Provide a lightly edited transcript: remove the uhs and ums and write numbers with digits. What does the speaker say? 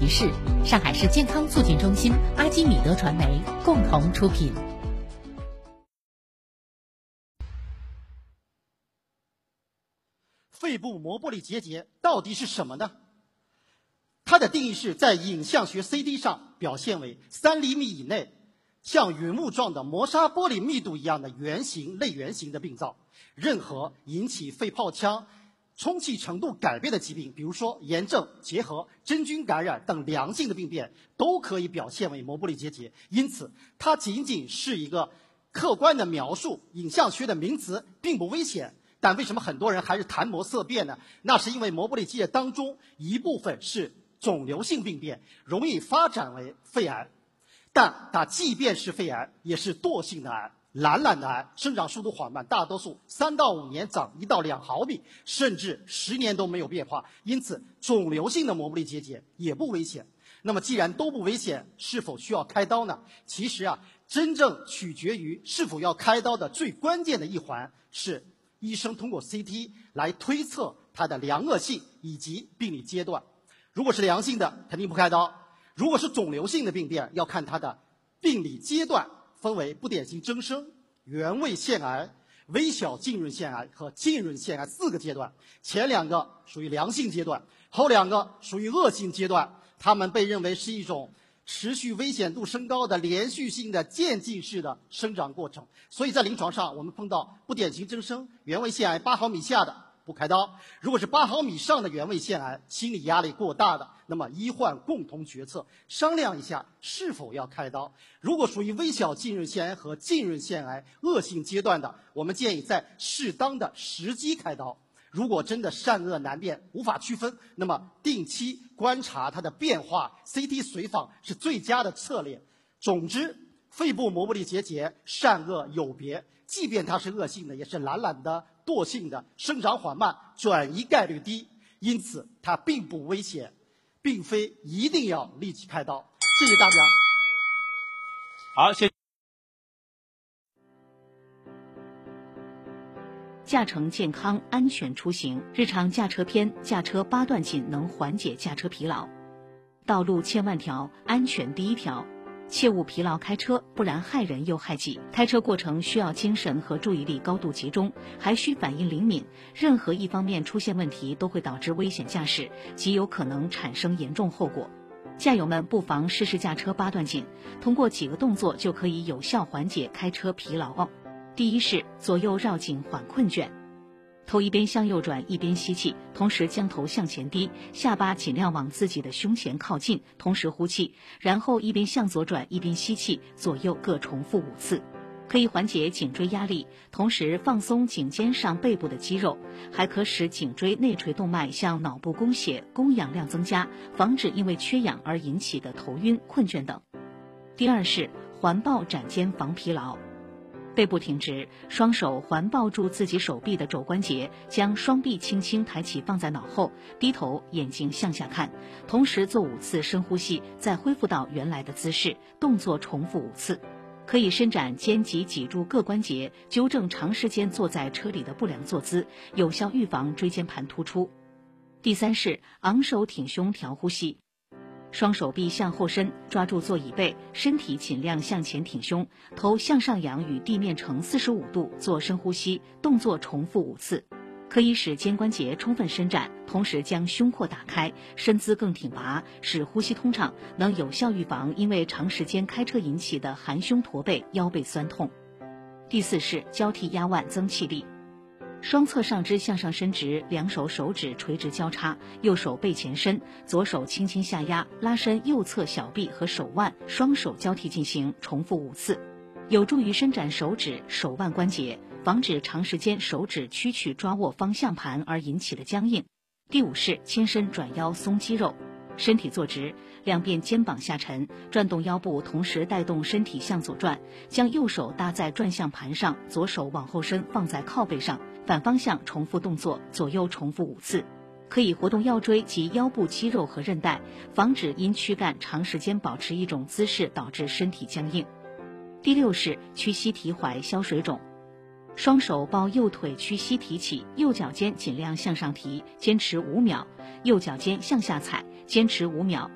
提示。上海市健康促进中心、阿基米德传媒共同出品。 肺部膜玻璃结节到底是什么呢？它的定义是在影像学 CT 上表现为3厘米以内，像云雾状的磨砂玻璃密度一样的圆形、类圆形的病灶。任何引起肺泡腔充气程度改变的疾病，比如说炎症、结核、真菌感染等良性的病变，都可以表现为膜玻璃结节。因此，它仅仅是一个客观的描述，影像学的名词，并不危险。但为什么很多人还是谈膜色变呢？那是因为膜玻璃结节当中一部分是肿瘤性病变，容易发展为肺癌。但它即便是肺癌，也是惰性的癌。懒懒的癌生长速度缓慢，大多数3到5年长1到2毫米，甚至10年都没有变化。因此，肿瘤性的膜玻璃结节也不危险。那么，既然都不危险，是否需要开刀呢？其实真正取决于是否要开刀的最关键的一环是，医生通过 CT 来推测它的良恶性以及病理阶段。如果是良性的，肯定不开刀；如果是肿瘤性的病变，要看它的病理阶段。分为不典型增生、原位腺癌、微小浸润腺癌和浸润腺癌4个阶段。前2个属于良性阶段，后2个属于恶性阶段。它们被认为是一种持续危险度升高的连续性的渐进式的生长过程。所以在临床上，我们碰到不典型增生、原位腺癌8毫米下的不开刀；如果是8毫米上的原位腺癌，心理压力过大的，那么医患共同决策，商量一下是否要开刀。如果属于微小浸润腺癌和浸润腺癌恶性阶段的，我们建议在适当的时机开刀。如果真的善恶难辨，无法区分，那么定期观察它的变化， CT 随访是最佳的策略。总之，肺部膜玻璃结节善恶有别，即便它是恶性的，也是懒懒的、惰性的，生长缓慢，转移概率低，因此它并不危险，并非一定要立即开刀。谢谢大家。 好，谢谢。 驾乘健康安全出行，日常驾车篇：驾车8段锦能缓解驾车疲劳。道路千万条，安全第一条。切勿疲劳开车，不然害人又害己。开车过程需要精神和注意力高度集中，还需反应灵敏。任何一方面出现问题，都会导致危险驾驶，极有可能产生严重后果。驾友们不妨试试驾车8段锦，通过几个动作就可以有效缓解开车疲劳哦。第一是左右绕颈缓困卷。头一边向右转，一边吸气，同时将头向前低，下巴尽量往自己的胸前靠近，同时呼气，然后一边向左转，一边吸气，左右各重复5次，可以缓解颈椎压力，同时放松颈肩上背部的肌肉，还可使颈椎内垂动脉向脑部供血，供氧量增加，防止因为缺氧而引起的头晕、困倦等。第二是环抱展肩防疲劳。背部挺直，双手环抱住自己手臂的肘关节，将双臂轻轻抬起放在脑后，低头，眼睛向下看，同时做5次深呼吸，再恢复到原来的姿势，动作重复5次。可以伸展肩脊，脊柱各关节，纠正长时间坐在车里的不良坐姿，有效预防椎间盘突出。第三是昂首挺胸调呼吸。双手臂向后伸，抓住座椅背，身体尽量向前挺胸，头向上仰与地面呈45度，做深呼吸，动作重复5次。可以使肩关节充分伸展，同时将胸廓打开，身姿更挺拔，使呼吸通畅，能有效预防因为长时间开车引起的含胸驼背、腰背酸痛。第四是交替压腕增气力。双侧上肢向上伸直，两手手指垂直交叉，右手背前伸，左手轻轻下压，拉伸右侧小臂和手腕，双手交替进行，重复5次，有助于伸展手指、手腕关节，防止长时间手指屈曲抓握方向盘而引起的僵硬。第5是牵伸转腰松肌肉。身体坐直，两边肩膀下沉，转动腰部，同时带动身体向左转，将右手搭在转向盘上，左手往后伸放在靠背上，反方向重复动作，左右重复5次。可以活动腰椎及腰部肌肉和韧带，防止因躯干长时间保持一种姿势导致身体僵硬。第6是屈膝提踝消水肿。双手抱右腿屈膝提起，右脚尖尽量向上提，坚持5秒，右脚尖向下踩，坚持5秒，